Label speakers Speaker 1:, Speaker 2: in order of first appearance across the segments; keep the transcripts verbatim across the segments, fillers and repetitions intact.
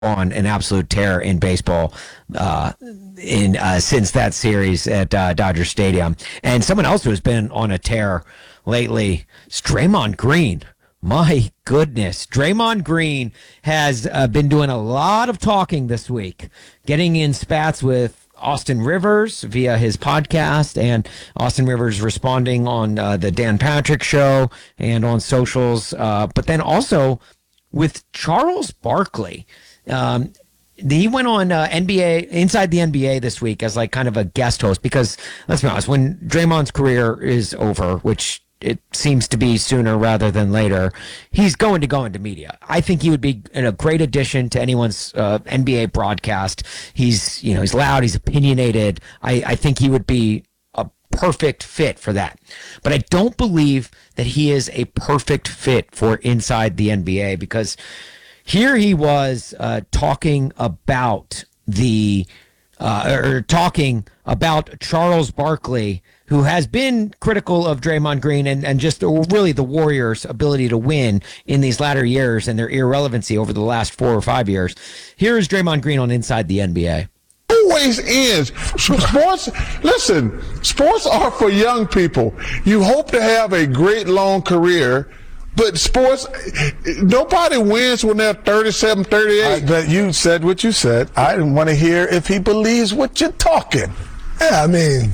Speaker 1: on an absolute tear in baseball uh, in uh, since that series at uh, Dodger Stadium. And someone else who has been on a tear lately is Draymond Green. My goodness. Draymond Green has uh, been doing a lot of talking this week, getting in spats with Austin Rivers via his podcast, and Austin Rivers responding on uh, the Dan Patrick Show and on socials, uh, but then also with Charles Barkley. Um, he went on uh, N B A Inside the N B A this week as like kind of a guest host, because let's be honest, when Draymond's career is over, which it seems to be sooner rather than later, he's going to go into media. I think he would be a great addition to anyone's uh, N B A broadcast. He's, you know, he's loud, he's opinionated. I, I think he would be a perfect fit for that. But I don't believe that he is a perfect fit for Inside the N B A, because here he was uh, talking about the uh, or talking about Charles Barkley, who has been critical of Draymond Green and, and just really the Warriors' ability to win in these latter years and their irrelevancy over the last four or five years. Here is Draymond Green on Inside the N B A.
Speaker 2: Always is. Sports, listen, sports are for young people. You hope to have a great long career, but sports, nobody wins when they're thirty-seven, thirty-eight.
Speaker 3: But you said what you said. I didn't want to hear if he believes what you're talking.
Speaker 4: Yeah, I mean,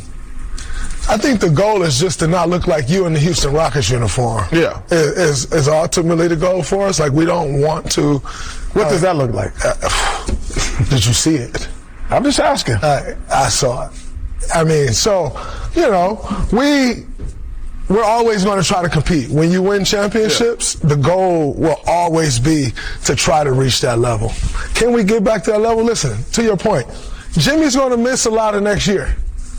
Speaker 4: I think the goal is just to not look like you in the Houston Rockets uniform.
Speaker 2: Yeah.
Speaker 4: Is, is ultimately the goal for us. Like, we don't want to.
Speaker 3: What
Speaker 4: uh,
Speaker 3: does that look like?
Speaker 4: Uh, did you see it?
Speaker 3: I'm just asking.
Speaker 4: Uh, I saw it. I mean, so, you know, we, we're always going to try to compete. When you win championships, yeah, the goal will always be to try to reach that level. Can we get back to that level? Listen, to your point, Jimmy's going to miss a lot of next year.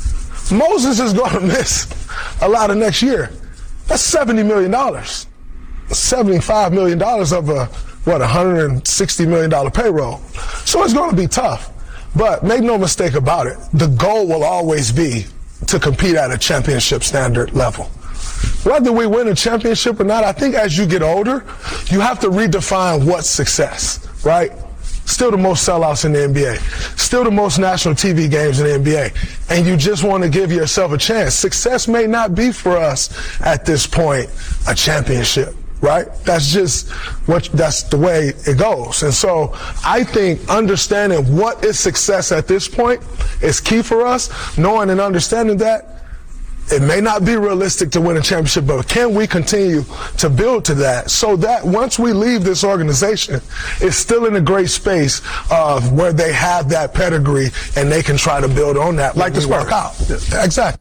Speaker 4: Moses is going to miss a lot of next year. That's seventy million dollars. seventy-five million dollars of a, what, one hundred sixty million dollars payroll. So it's going to be tough. But make no mistake about it, the goal will always be to compete at a championship standard level. Whether we win a championship or not, I think as you get older, you have to redefine what's success, right? Still the most sellouts in the N B A. Still the most national T V games in the N B A. And you just want to give yourself a chance. Success may not be for us at this point a championship, right? That's just what, that's the way it goes. And so I think understanding what is success at this point is key for us. Knowing and understanding that it may not be realistic to win a championship, but can we continue to build to that so that once we leave this organization, it's still in a great space of where they have that pedigree and they can try to build on that
Speaker 3: like the
Speaker 4: work out. Exactly.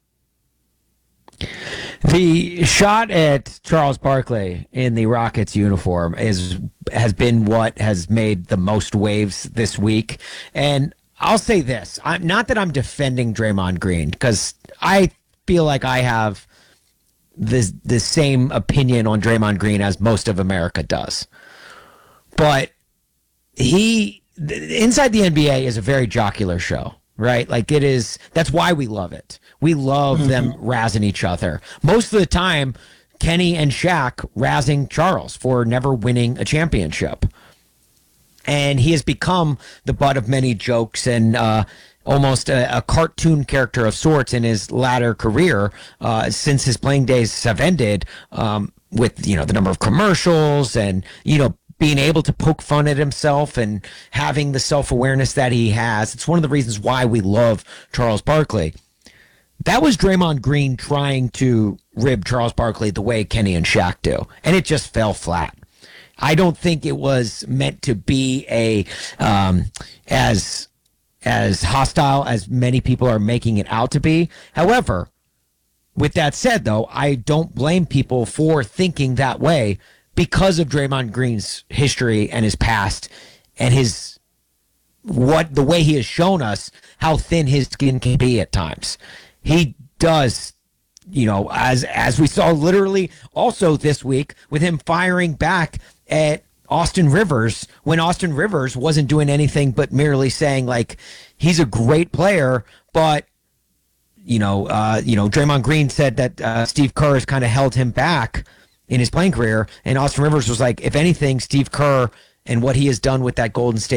Speaker 1: The shot at Charles Barkley in the Rockets uniform is has been what has made the most waves this week. And I'll say this, I'm not that I'm defending Draymond Green, because I feel like I have the the same opinion on Draymond Green as most of America does. But he, Inside the N B A is a very jocular show, right? Like it is, that's why we love it. We love mm-hmm. them razzing each other. Most of the time, Kenny and Shaq razzing Charles for never winning a championship. And he has become the butt of many jokes and uh, almost a, a cartoon character of sorts in his latter career uh, since his playing days have ended, um, with, you know, the number of commercials and, you know, being able to poke fun at himself and having the self-awareness that he has. It's one of the reasons why we love Charles Barkley. That was Draymond Green trying to rib Charles Barkley the way Kenny and Shaq do, and it just fell flat. I don't think it was meant to be a um, as as hostile as many people are making it out to be. However, with that said, though, I don't blame people for thinking that way because of Draymond Green's history and his past and his what the way he has shown us how thin his skin can be at times. He does, you know, as as we saw literally also this week with him firing back at Austin Rivers when Austin Rivers wasn't doing anything but merely saying, like, he's a great player, but, you know, uh, you know, Draymond Green said that uh, Steve Kerr has kind of held him back in his playing career, and Austin Rivers was like, if anything, Steve Kerr and what he has done with that Golden State